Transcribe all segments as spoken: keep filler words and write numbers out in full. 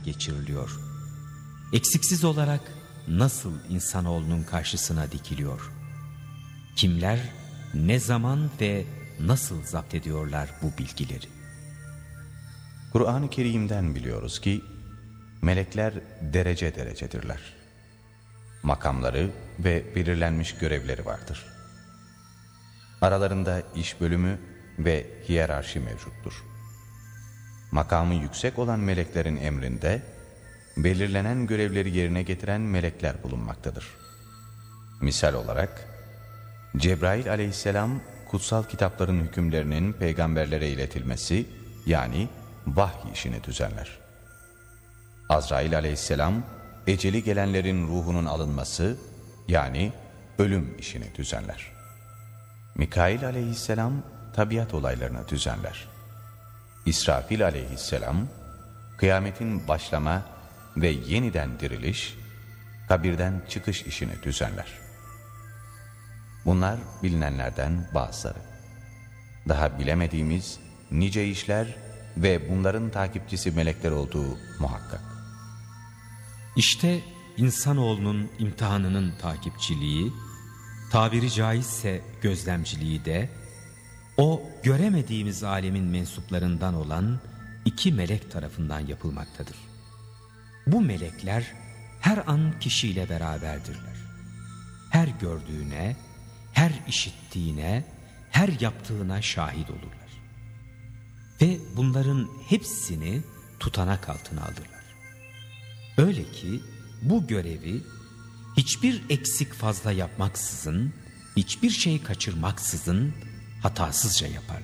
geçiriliyor? Eksiksiz olarak nasıl insanoğlunun karşısına dikiliyor? Kimler, ne zaman ve nasıl zapt ediyorlar bu bilgileri? Kur'an-ı Kerim'den biliyoruz ki melekler derece derecedirler. Makamları ve belirlenmiş görevleri vardır. Aralarında iş bölümü ve hiyerarşi mevcuttur. Makamı yüksek olan meleklerin emrinde belirlenen görevleri yerine getiren melekler bulunmaktadır. Misal olarak Cebrail aleyhisselam kutsal kitapların hükümlerinin peygamberlere iletilmesi, yani vahiy işini düzenler. Azrail aleyhisselam eceli gelenlerin ruhunun alınması, yani ölüm işini düzenler. Mikail aleyhisselam tabiat olaylarını düzenler. İsrafil aleyhisselam kıyametin başlama ve yeniden diriliş, kabirden çıkış işini düzenler. Bunlar bilinenlerden bazıları. Daha bilemediğimiz nice işler ve bunların takipçisi melekler olduğu muhakkak. İşte insanoğlunun imtihanının takipçiliği, tabiri caizse gözlemciliği de, o göremediğimiz alemin mensuplarından olan iki melek tarafından yapılmaktadır. Bu melekler her an kişiyle beraberdirler. Her gördüğüne, her işittiğine, her yaptığına şahit olurlar. Ve bunların hepsini tutanak altına alırlar. Öyle ki bu görevi hiçbir eksik fazla yapmaksızın, hiçbir şey kaçırmaksızın hatasızca yaparlar.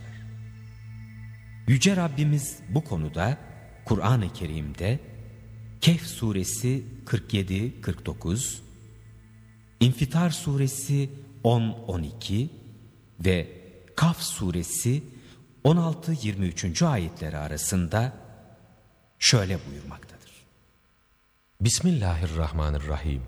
Yüce Rabbimiz bu konuda Kur'an-ı Kerim'de Kehf suresi kırk yedi kırk dokuz, İnfitar suresi on on iki ve Kaf suresi on altı yirmi üç. ayetleri arasında şöyle buyurmaktadır. Bismillahirrahmanirrahim.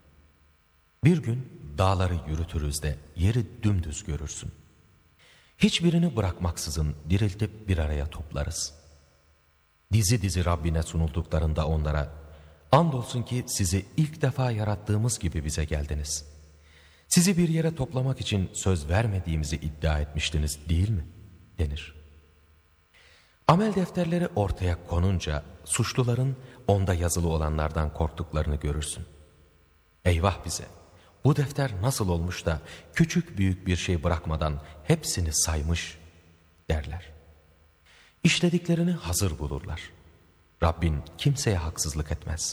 Bir gün dağları yürütürüz de yeri dümdüz görürsün. Hiçbirini bırakmaksızın diriltip bir araya toplarız. Dizi dizi Rabbine sunulduklarında onlara, andolsun ki sizi ilk defa yarattığımız gibi bize geldiniz. Sizi bir yere toplamak için söz vermediğimizi iddia etmiştiniz değil mi? Denir. Amel defterleri ortaya konunca suçluların onda yazılı olanlardan korktuklarını görürsün. Eyvah bize! Bu defter nasıl olmuş da küçük büyük bir şey bırakmadan hepsini saymış derler. İşlediklerini hazır bulurlar. Rabbin kimseye haksızlık etmez.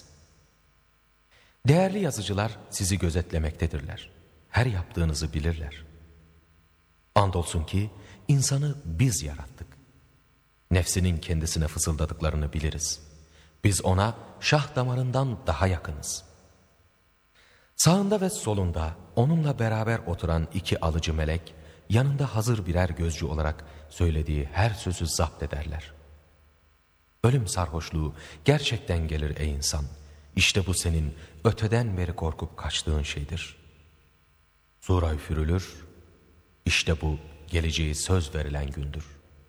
Değerli yazıcılar sizi gözetlemektedirler. Her yaptığınızı bilirler. Andolsun ki insanı biz yarattık. Nefsinin kendisine fısıldadıklarını biliriz. Biz ona şah damarından daha yakınız. Sağında ve solunda onunla beraber oturan iki alıcı melek, yanında hazır birer gözcü olarak söylediği her sözü zapt ederler. Ölüm sarhoşluğu gerçekten gelir ey insan. İşte bu senin öteden beri korkup kaçtığın şeydir. Sura üfürülür, işte bu geleceği söz verilen gündür.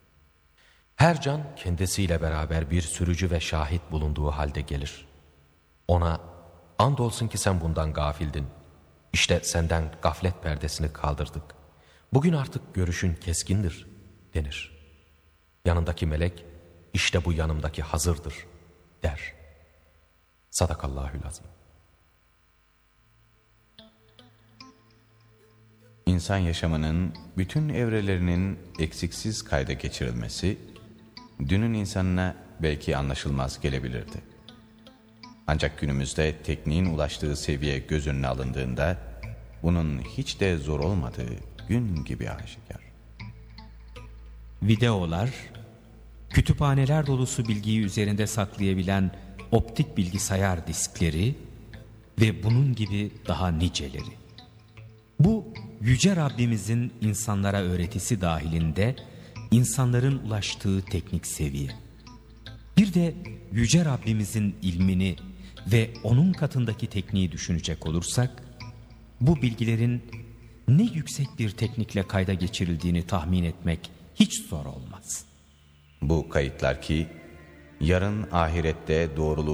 Her can kendisiyle beraber bir sürücü ve şahit bulunduğu halde gelir. Ona, andolsun ki sen bundan gafildin. İşte senden gaflet perdesini kaldırdık. Bugün artık görüşün keskindir denir. Yanındaki melek, işte bu yanımdaki hazırdır der. Sadakallahülazim. İnsan yaşamının bütün evrelerinin eksiksiz kayda geçirilmesi, dünün insanına belki anlaşılmaz gelebilirdi. Ancak günümüzde tekniğin ulaştığı seviye göz önüne alındığında, bunun hiç de zor olmadığı gün gibi aşikar. Videolar, kütüphaneler dolusu bilgiyi üzerinde saklayabilen optik bilgisayar diskleri ve bunun gibi daha niceleri. Bu Yüce Rabbimizin insanlara öğretisi dahilinde insanların ulaştığı teknik seviye. Bir de Yüce Rabbimizin ilmini ve onun katındaki tekniği düşünecek olursak, bu bilgilerin ne yüksek bir teknikle kayda geçirildiğini tahmin etmek hiç zor olmaz. Bu kayıtlar ki yarın ahirette doğruluğu